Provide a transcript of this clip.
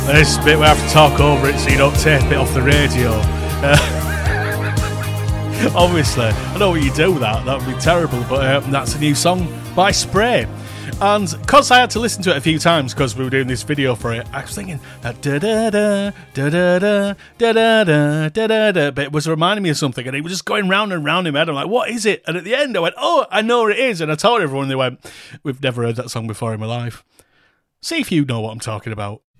This bit we have to talk over it so you don't tape it off the radio. Obviously, I know what you do with that. That would be terrible, but that's a new song by Spray. And because I had to listen to it a few times because we were doing this video for it, I was thinking da-da-da, da-da-da, da-da-da, da-da-da, but it was reminding me of something, and it was just going round and round in my head. I'm like, what is it? And at the end I went, oh, I know what it is. And I told everyone, and they went, we've never heard that song before in my life. See if you know what I'm talking about.